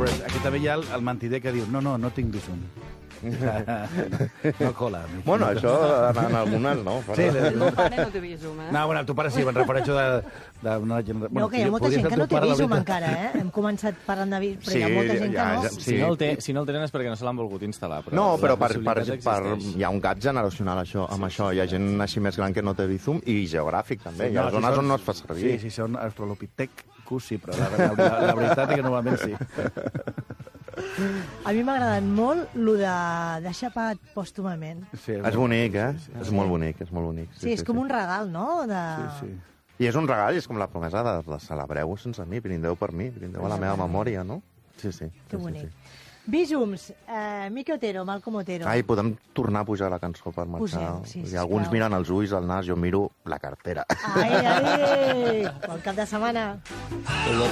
Però aquí també hi ha el mentider que diu no tinc Bizum. No cola. Bueno, això en algunes no. Sí, El meu pare no té Bizum, No, bueno, tu pare sí, me'n refereixo d'una generació... No, que hi ha molta gent que no té Bizum encara, eh? Hem començat parlant de Bizum, però hi ha molta gent que no. Si no el tenen és perquè no se l'han volgut instal·lar. No, però hi ha un gap generacional amb això. Hi ha gent així més gran que no té Bizum i geogràfic, també. Hi ha zones on no es fa servir. Sí, si són australopitecus, sí, però la veritat és que normalment sí. A mi m'ha agradat molt el de deixar pagat pòstumament. Sí, és bonic, eh? És molt bonic, és molt bonic. Sí, és com un regal, no? Sí. I és un regal i és com la promesa de celebreu sense mi, brindeu per mi, brindeu a la meva memòria, no? Sí. Que bonic. Bizums, Miki Otero, Malcom Otero. Ai, podem tornar a pujar la cançó per marxar. Alguns miren els ulls, el nas, jo miro la cartera. Ai, bon cap de setmana.